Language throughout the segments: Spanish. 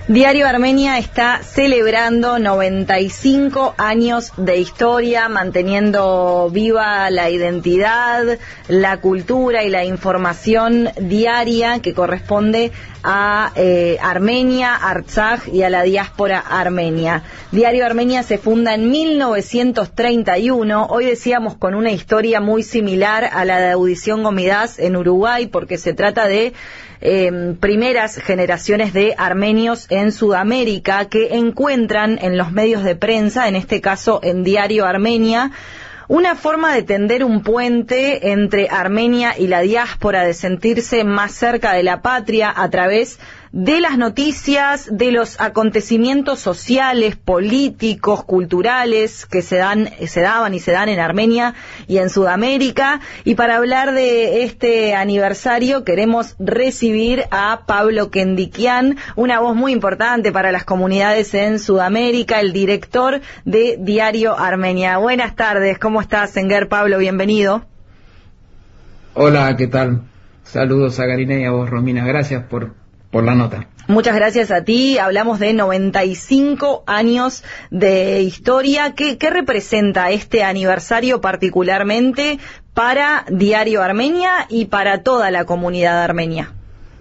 Diario Armenia está celebrando 95 años de historia, manteniendo viva la identidad, la cultura y la información diaria que corresponde a Armenia, Artsaj y a la diáspora armenia. Diario Armenia se funda en 1931, hoy decíamos con una historia muy similar a la de Audición Gomidás en Uruguay, porque se trata de primeras generaciones de armenios en Sudamérica que encuentran en los medios de prensa, en este caso en Diario Armenia, una forma de tender un puente entre Armenia y la diáspora, de sentirse más cerca de la patria a través de las noticias, de los acontecimientos sociales, políticos, culturales que se daban y se dan en Armenia y en Sudamérica. Y para hablar de este aniversario queremos recibir a Pablo Kendikian, una voz muy importante para las comunidades en Sudamérica, el director de Diario Armenia. Buenas tardes, ¿cómo estás, Enguer? Pablo, bienvenido. Hola, ¿qué tal? Saludos a Karina y a vos, Romina. Gracias por la nota. Muchas gracias a ti. Hablamos de 95 años de historia. ¿Qué representa este aniversario particularmente para Diario Armenia y para toda la comunidad armenia?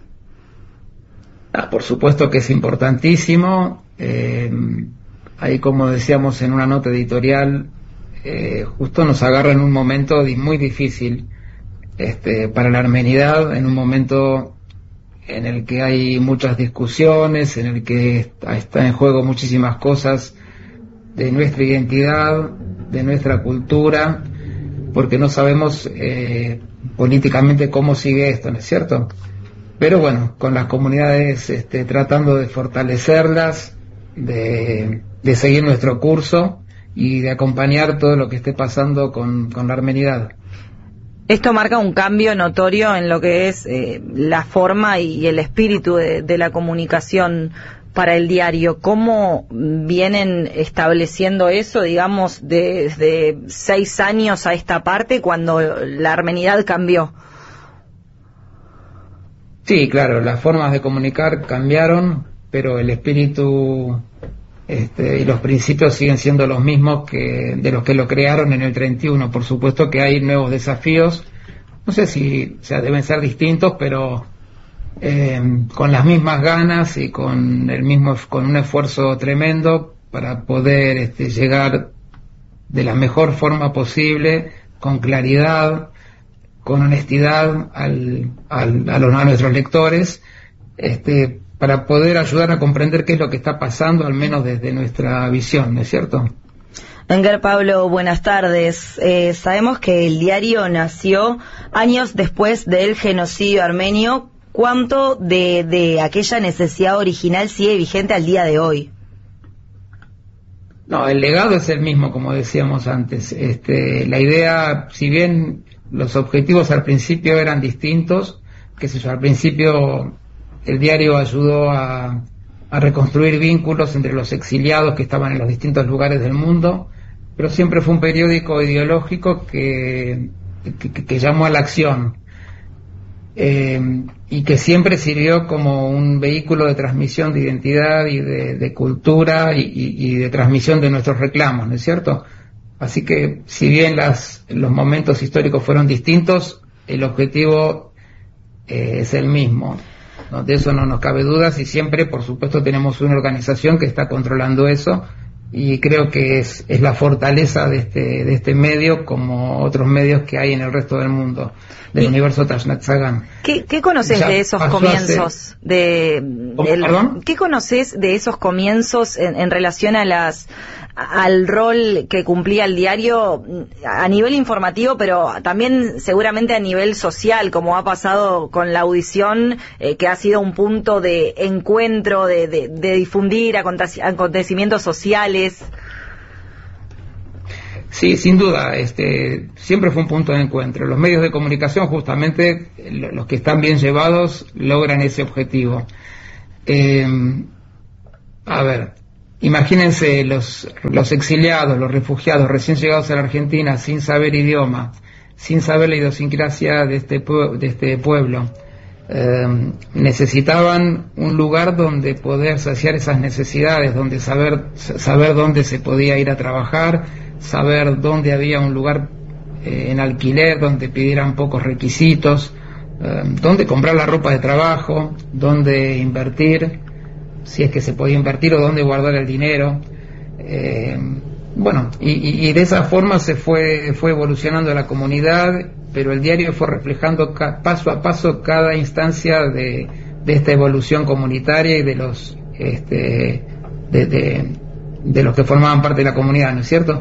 Por supuesto que es importantísimo. Ahí, como decíamos en una nota editorial, justo nos agarra en un momento muy difícil para la armenidad, en un momento en el que hay muchas discusiones, en el que está en juego muchísimas cosas de nuestra identidad, de nuestra cultura, porque no sabemos políticamente cómo sigue esto, ¿no es cierto? Pero bueno, con las comunidades tratando de fortalecerlas, de seguir nuestro curso y de acompañar todo lo que esté pasando con la armenidad. Esto marca un cambio notorio en lo que es la forma y el espíritu de la comunicación para el diario. ¿Cómo vienen estableciendo eso, digamos, desde 6 años a esta parte, cuando la armenidad cambió? Sí, claro, las formas de comunicar cambiaron, pero el espíritu y los principios siguen siendo los mismos de los que lo crearon en el 31. Por supuesto que hay nuevos desafíos, no sé si deben ser distintos, pero con las mismas ganas y con un esfuerzo tremendo para poder llegar de la mejor forma posible, con claridad, con honestidad a nuestros lectores, para poder ayudar a comprender qué es lo que está pasando, al menos desde nuestra visión, ¿no es cierto? Enguer, Pablo, buenas tardes. Sabemos que el diario nació años después del genocidio armenio. ¿Cuánto de aquella necesidad original sigue vigente al día de hoy? No, el legado es el mismo, como decíamos antes. La idea, si bien los objetivos al principio eran distintos, al principio el diario ayudó a reconstruir vínculos entre los exiliados que estaban en los distintos lugares del mundo, pero siempre fue un periódico ideológico que llamó a la acción, y que siempre sirvió como un vehículo de transmisión de identidad y de cultura y de transmisión de nuestros reclamos, ¿no es cierto? Así que, si bien los momentos históricos fueron distintos, el objetivo es el mismo. ¿No? De eso no nos cabe dudas, y siempre, por supuesto, tenemos una organización que está controlando eso, y creo que es la fortaleza de este medio, como otros medios que hay en el resto del mundo, del universo Tashnatzagan. ¿Qué conoces de esos comienzos? ¿Qué conoces de esos comienzos en relación al rol que cumplía el diario a nivel informativo, pero también seguramente a nivel social, como ha pasado con la audición, que ha sido un punto de encuentro, de difundir acontecimientes sociales? Sí, sin duda, siempre fue un punto de encuentro. Los medios de comunicación, justamente, los que están bien llevados, logran ese objetivo. Imagínense los exiliados, los refugiados recién llegados a la Argentina, sin saber idioma, sin saber la idiosincrasia de este pueblo, necesitaban un lugar donde poder saciar esas necesidades, donde saber dónde se podía ir a trabajar, saber dónde había un lugar en alquiler, donde pidieran pocos requisitos, dónde comprar la ropa de trabajo, dónde invertir, si es que se podía invertir, o dónde guardar el dinero. Bueno, y de esa forma se fue evolucionando la comunidad, pero el diario fue reflejando paso a paso cada instancia de esta evolución comunitaria y de los de los que formaban parte de la comunidad, ¿no es cierto?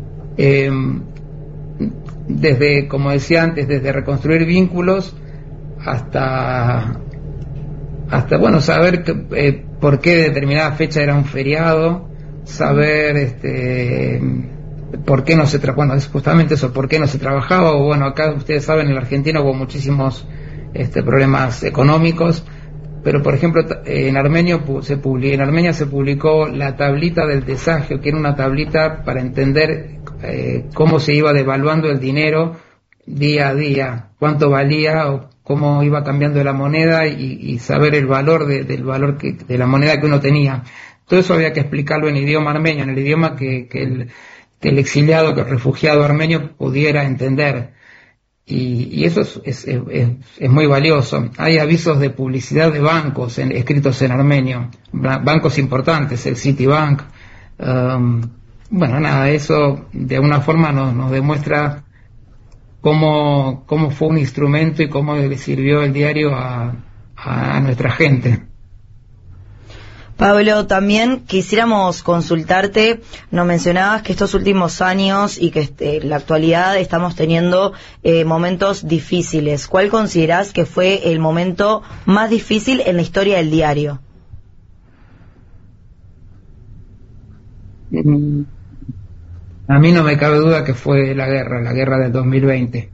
Desde, como decía antes, desde reconstruir vínculos hasta bueno, saber por qué determinada fecha era un feriado, saber por qué no se bueno, es justamente eso, por qué no se trabajaba. O bueno, acá ustedes saben, en la Argentina hubo muchísimos problemas económicos, pero por ejemplo en Armenia se publicó la tablita del desagio, que era una tablita para entender cómo se iba devaluando el dinero día a día, cuánto valía o cómo iba cambiando la moneda, y saber el valor del valor de la moneda que uno tenía. Todo eso había que explicarlo en idioma armenio, en el idioma que el exiliado, que el refugiado armenio pudiera entender. Y eso es muy valioso. Hay avisos de publicidad de bancos escritos en armenio, bancos importantes, el Citibank. Bueno, nada, eso de alguna forma nos demuestra cómo fue un instrumento y cómo le sirvió el diario a nuestra gente. Pablo, también quisiéramos consultarte, nos mencionabas que estos últimos años y que en la actualidad estamos teniendo momentos difíciles. ¿Cuál considerás que fue el momento más difícil en la historia del diario? A mí no me cabe duda que fue la guerra del 2020.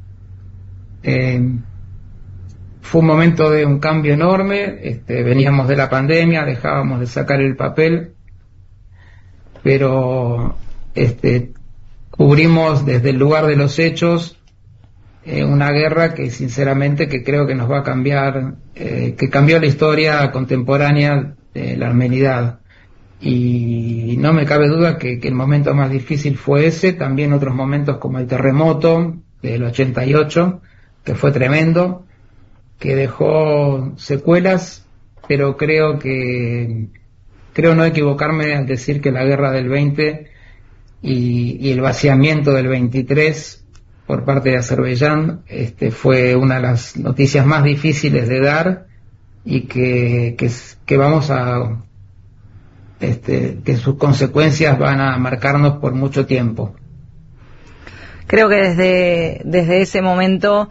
Fue un momento de un cambio enorme. Veníamos de la pandemia, dejábamos de sacar el papel, pero cubrimos desde el lugar de los hechos una guerra que sinceramente que creo que nos va a cambiar, que cambió la historia contemporánea de la armenidad. Y no me cabe duda que el momento más difícil fue ese. También otros momentos como el terremoto del 88, que fue tremendo, que dejó secuelas, pero creo no equivocarme al decir que la guerra del 20 y el vaciamiento del 23 por parte de Azerbaiyán fue una de las noticias más difíciles de dar, y que vamos a que sus consecuencias van a marcarnos por mucho tiempo. Creo que desde ese momento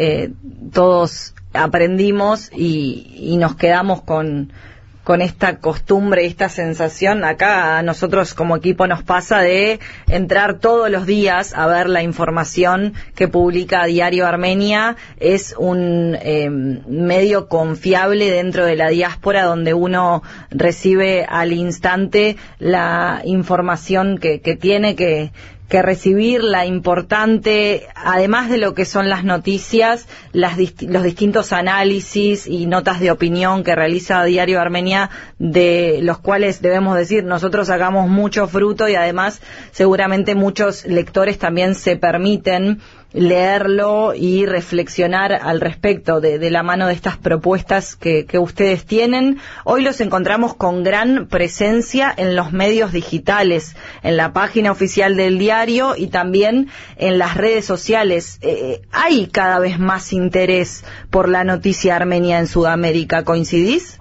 todos aprendimos y nos quedamos con esta costumbre, esta sensación. Acá a nosotros como equipo nos pasa de entrar todos los días a ver la información que publica Diario Armenia. Es un medio confiable dentro de la diáspora, donde uno recibe al instante la información que tiene que recibir, la importante, además de lo que son las noticias, los distintos análisis y notas de opinión que realiza Diario Armenia, de los cuales debemos decir nosotros sacamos mucho fruto, y además seguramente muchos lectores también se permiten leerlo y reflexionar al respecto de la mano de estas propuestas que ustedes tienen. Hoy los encontramos con gran presencia en los medios digitales, en la página oficial del diario y también en las redes sociales. Hay cada vez más interés por la noticia armenia en Sudamérica. ¿Coincidís?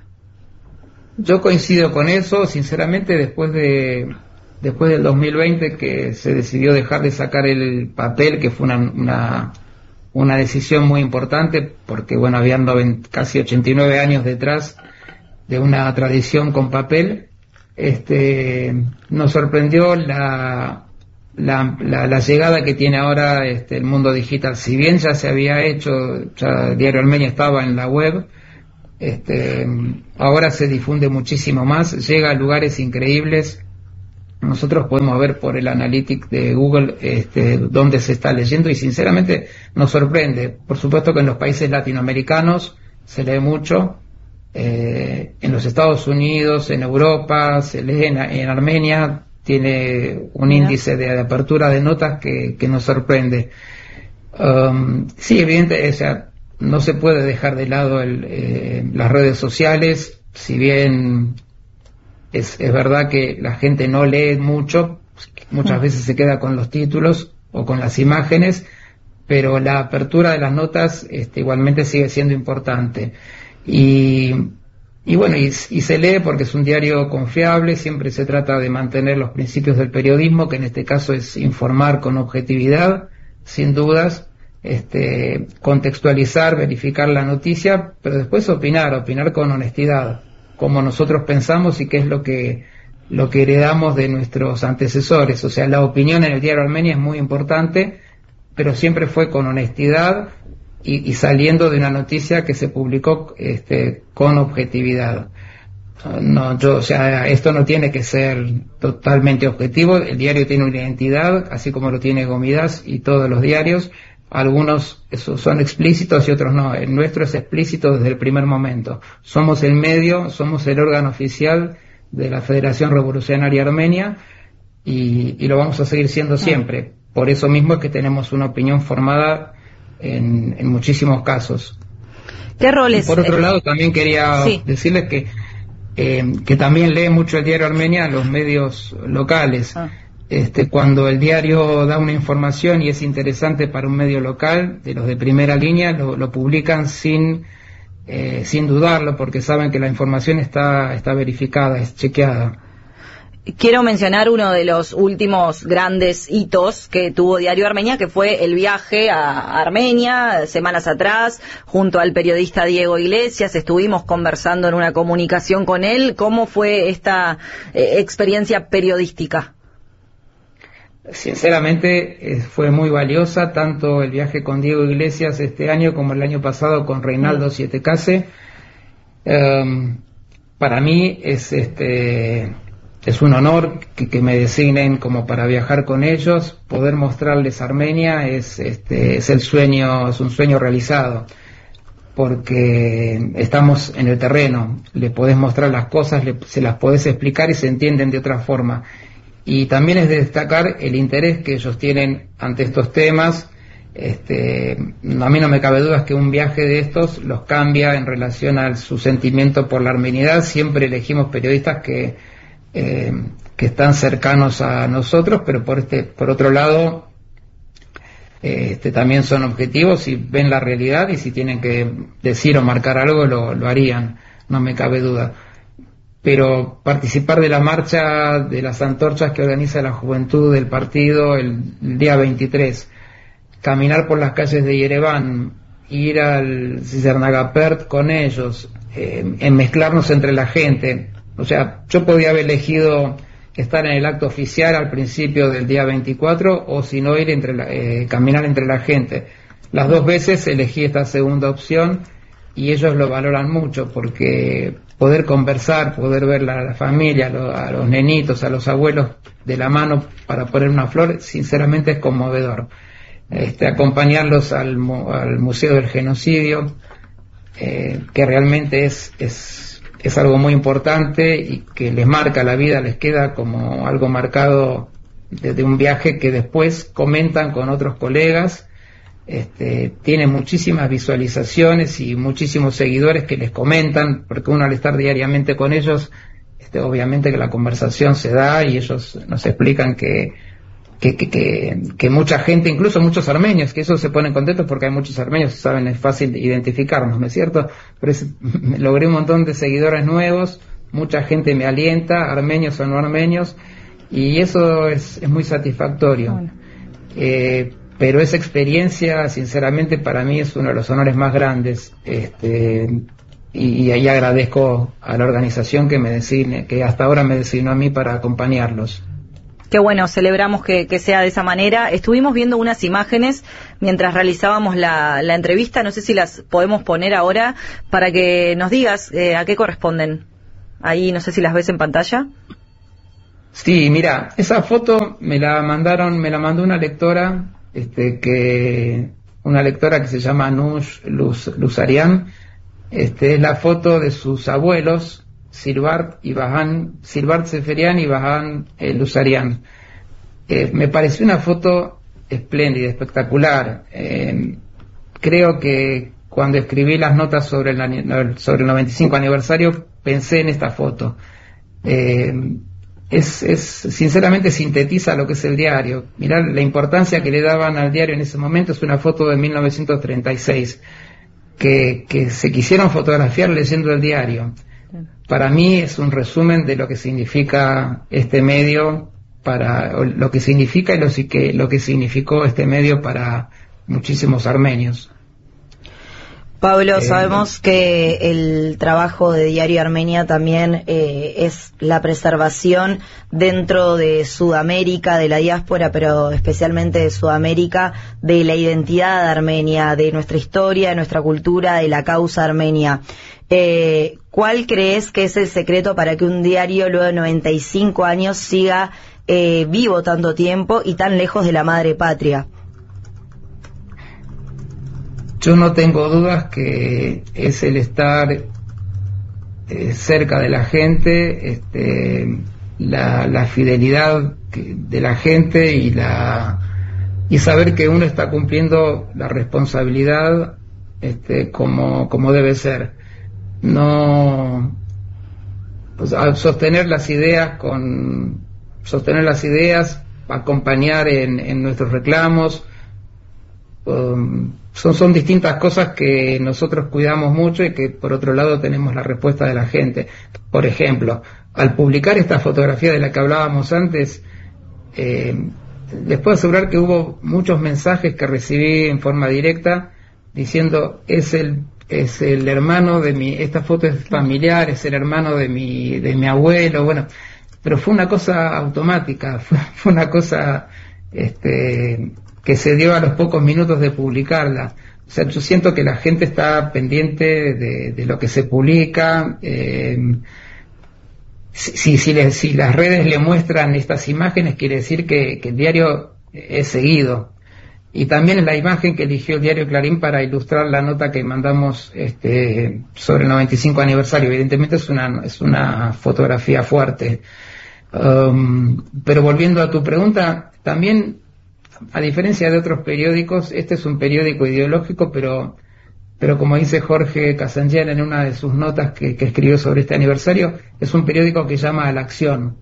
Yo coincido con eso, sinceramente. Después del 2020, que se decidió dejar de sacar el papel, que fue una decisión muy importante, porque bueno, habían casi 89 años detrás de una tradición con papel. Nos sorprendió la llegada que tiene ahora el mundo digital. Si bien ya se había hecho, ya Diario Armenia estaba en la web, ahora se difunde muchísimo más, llega a lugares increíbles. Nosotros podemos ver por el Analytics de Google dónde se está leyendo, y sinceramente nos sorprende. Por supuesto que en los países latinoamericanos se lee mucho. En los Estados Unidos, en Europa, se lee en Armenia, tiene un índice de apertura de notas que nos sorprende. Sí, evidente, o sea, no se puede dejar de lado las redes sociales, si bien es verdad que la gente no lee mucho, muchas veces se queda con los títulos o con las imágenes, pero la apertura de las notas igualmente sigue siendo importante. Y bueno, y se lee porque es un diario confiable, siempre se trata de mantener los principios del periodismo, que en este caso es informar con objetividad, sin dudas, contextualizar, verificar la noticia, pero después opinar con honestidad, como nosotros pensamos y qué es lo que heredamos de nuestros antecesores. O sea, la opinión en el diario Armenia es muy importante, pero siempre fue con honestidad y saliendo de una noticia que se publicó con objetividad. O sea, esto no tiene que ser totalmente objetivo. El diario tiene una identidad, así como lo tiene Gomidas y todos los diarios. Algunos son explícitos y otros no. El nuestro es explícito desde el primer momento. Somos el medio, somos el órgano oficial de la Federación Revolucionaria Armenia y lo vamos a seguir siendo siempre. Por eso mismo es que tenemos una opinión formada en muchísimos casos. ¿Qué roles? Por otro lado, también quería decirles que también lee mucho el diario Armenia en los medios locales. Cuando el diario da una información y es interesante para un medio local, de los de primera línea, lo publican sin dudarlo, porque saben que la información está verificada, es chequeada. Quiero mencionar uno de los últimos grandes hitos que tuvo Diario Armenia, que fue el viaje a Armenia, semanas atrás, junto al periodista Diego Iglesias. Estuvimos conversando en una comunicación con él. ¿Cómo fue esta experiencia periodística? Sinceramente fue muy valiosa, tanto el viaje con Diego Iglesias este año como el año pasado con Reinaldo Sietecase. Para mí es un honor que me designen como para viajar con ellos, poder mostrarles Armenia es un sueño realizado, porque estamos en el terreno, le podés mostrar las cosas, se las podés explicar y se entienden de otra forma. Y también es de destacar el interés que ellos tienen ante estos temas. A mí no me cabe duda que un viaje de estos los cambia en relación a su sentimiento por la armenianidad. Siempre elegimos periodistas que están cercanos a nosotros, pero por otro lado también son objetivos y ven la realidad, y si tienen que decir o marcar algo lo harían, no me cabe duda. Pero participar de la marcha de las antorchas que organiza la juventud del partido el día 23, caminar por las calles de Yerevan, ir al Cizernagapert con ellos, en mezclarnos entre la gente. O sea, yo podía haber elegido estar en el acto oficial al principio del día 24, o si no ir caminar entre la gente. Las dos veces elegí esta segunda opción y ellos lo valoran mucho, porque poder conversar, poder ver a la familia, a los nenitos, a los abuelos de la mano para poner una flor, sinceramente es conmovedor. Acompañarlos al Museo del Genocidio, que realmente es algo muy importante y que les marca la vida, les queda como algo marcado desde un viaje que después comentan con otros colegas. Tiene muchísimas visualizaciones y muchísimos seguidores que les comentan, porque uno al estar diariamente con ellos, obviamente que la conversación se da y ellos nos explican que mucha gente, incluso muchos armenios, que eso se ponen contentos porque hay muchos armenios, saben, es fácil identificarnos, ¿no es cierto? Pero logré un montón de seguidores nuevos, mucha gente me alienta, armenios o no armenios, y eso es muy satisfactorio. Bueno. Pero esa experiencia, sinceramente, para mí es uno de los honores más grandes, y ahí agradezco a la organización que hasta ahora me designó a mí para acompañarlos. Qué bueno, celebramos que sea de esa manera. Estuvimos viendo unas imágenes mientras realizábamos la entrevista, no sé si las podemos poner ahora para que nos digas a qué corresponden. Ahí no sé si las ves en pantalla. Sí, mira, esa foto me la mandó una lectora, una lectora que se llama Anush Luzarian, es la foto de sus abuelos, Silbart Seferian y Vahan Luzarian. Me pareció una foto espléndida, espectacular. Creo que cuando escribí las notas sobre el 95 aniversario pensé en esta foto. Sinceramente sintetiza lo que es el diario. Mirá la importancia que le daban al diario en ese momento. Es una foto de 1936 que se quisieron fotografiar leyendo el diario. Para mí es un resumen de lo que significa este medio, para lo que significa y lo que significó este medio para muchísimos armenios. Pablo, sabemos que el trabajo de Diario Armenia también es la preservación dentro de Sudamérica, de la diáspora, pero especialmente de Sudamérica, de la identidad armenia, de nuestra historia, de nuestra cultura, de la causa armenia. ¿Cuál crees que es el secreto para que un diario luego de 95 años siga vivo tanto tiempo y tan lejos de la madre patria? Yo no tengo dudas que es el estar cerca de la gente, la fidelidad de la gente y saber que uno está cumpliendo la responsabilidad como debe ser. No, pues, sostener las ideas, acompañar en nuestros reclamos. Son distintas cosas que nosotros cuidamos mucho y que por otro lado tenemos la respuesta de la gente. Por ejemplo, al publicar esta fotografía de la que hablábamos antes, les puedo asegurar que hubo muchos mensajes que recibí en forma directa diciendo es el hermano de esta foto es familiar, es el hermano de mi abuelo, bueno, pero fue una cosa automática, fue una cosa que se dio a los pocos minutos de publicarla. O sea, yo siento que la gente está pendiente de lo que se publica. Si las redes le muestran estas imágenes, quiere decir que el diario es seguido. Y también es la imagen que eligió el diario Clarín para ilustrar la nota que mandamos sobre el 95 aniversario. Evidentemente es una fotografía fuerte. Pero volviendo a tu pregunta, también, a diferencia de otros periódicos, este es un periódico ideológico, pero como dice Jorge Casangian en una de sus notas que escribió sobre este aniversario, es un periódico que llama a la acción.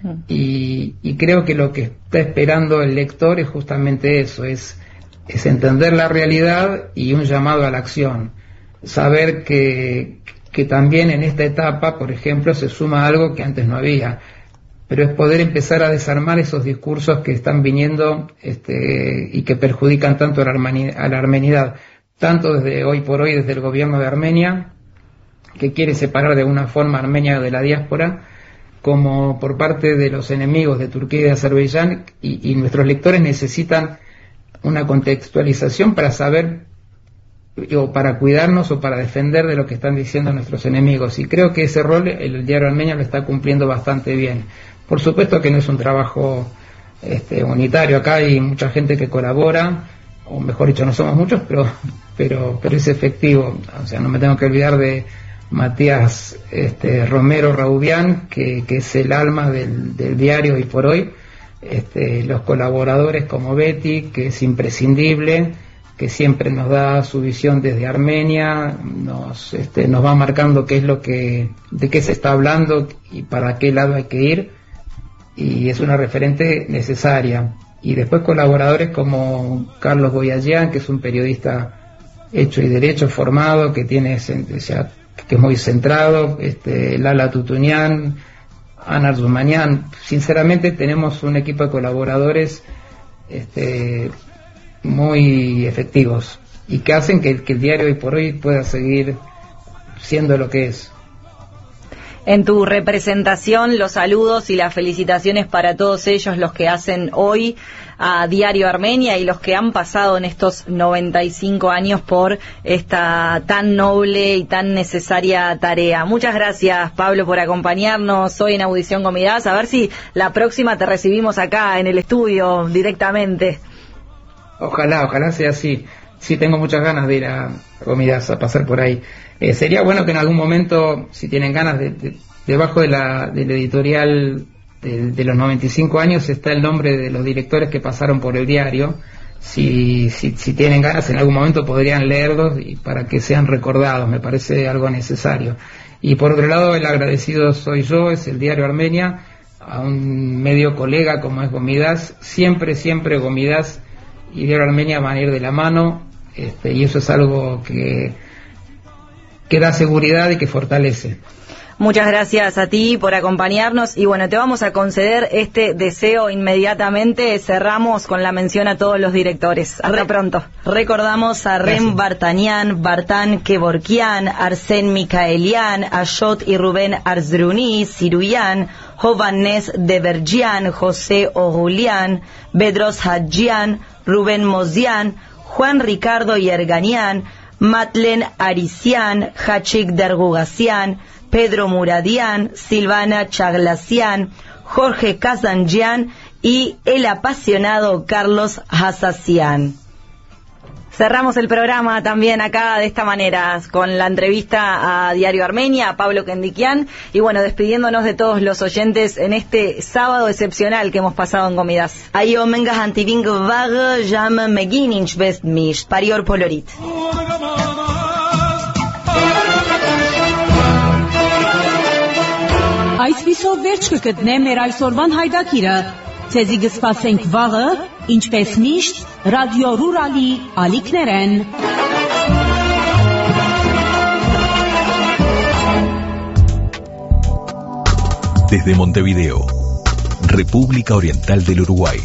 Y creo que lo que está esperando el lector es justamente eso, es entender la realidad y un llamado a la acción. Saber que también en esta etapa, por ejemplo, se suma algo que antes no había. Pero es poder empezar a desarmar esos discursos que están viniendo y que perjudican tanto a la armenidad, tanto desde hoy por hoy desde el gobierno de Armenia, que quiere separar de una forma a Armenia de la diáspora, como por parte de los enemigos de Turquía y de Azerbaiyán, y nuestros lectores necesitan una contextualización para saber, o para cuidarnos o para defender de lo que están diciendo nuestros enemigos, y creo que ese rol el diario Armenia lo está cumpliendo bastante bien. Por supuesto que no es un trabajo unitario, acá hay mucha gente que colabora, o mejor dicho, no somos muchos, pero es efectivo. O sea, no me tengo que olvidar de Matías Romero Raubián, que es el alma del diario hoy por hoy, los colaboradores como Betty, que es imprescindible, que siempre nos da su visión desde Armenia, nos va marcando de qué se está hablando y para qué lado hay que ir, y es una referente necesaria. Y después colaboradores como Carlos Boyajian, que es un periodista hecho y derecho, formado, que que es muy centrado, Lala Tutunian, Ana Zumanian. Sinceramente tenemos un equipo de colaboradores muy efectivos y que hacen que el diario hoy por hoy pueda seguir siendo lo que es. En tu representación, los saludos y las felicitaciones para todos ellos, los que hacen hoy a Diario Armenia y los que han pasado en estos 95 años por esta tan noble y tan necesaria tarea. Muchas gracias, Pablo, por acompañarnos hoy en Audición Comidas. A ver si la próxima te recibimos acá en el estudio directamente. Ojalá sea así. Sí, tengo muchas ganas de ir a Comidas, a pasar por ahí. Sería bueno que en algún momento, si tienen ganas, debajo del editorial de los 95 años está el nombre de los directores que pasaron por el diario. Si tienen ganas, en algún momento podrían leerlos y para que sean recordados, me parece algo necesario. Y por otro lado, el agradecido soy yo, es el Diario Armenia, a un medio colega como es Gomidas, siempre Gomidas y Diario Armenia van a ir de la mano, y eso es algo que da seguridad y que fortalece. Muchas gracias a ti por acompañarnos y bueno, te vamos a conceder este deseo inmediatamente. Cerramos con la mención a todos los directores. Hasta pronto. Recordamos a Rem Vartanian, Vartan Kevorkian, Arsen Mikaelian, Ashot y Rubén Arzruni, Siruyan, Jovannes Devergian, José Ojulian, Bedros Hadjian, Rubén Mozian, Juan Ricardo Yerganian, Matlen Arician, Hachik Dergugasian, Pedro Muradian, Silvana Chaglacian, Jorge Kazanjian y el apasionado Carlos Hassasian. Cerramos el programa también acá de esta manera, con la entrevista a Diario Armenia, a Pablo Kendikian, y bueno, despidiéndonos de todos los oyentes en este sábado excepcional que hemos pasado en Gomidas. Ayo mengas antiving vag jam megininch best mish, parior polorit. Այսպիսով վերջ կգտնե մեր այսօրվան հայդակիրը։ Ցեզի կսպասենք վաղը, ինչպես միշտ, ռադիո Ռուրալի ալիքներեն։ Desde Montevideo, República Oriental del Uruguay.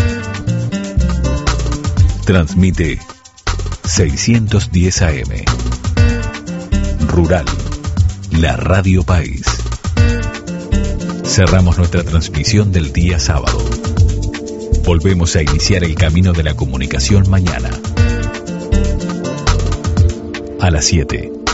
Transmite 610 AM. Rural, la Radio País. Cerramos nuestra transmisión del día sábado. Volvemos a iniciar el camino de la comunicación mañana. A las 7.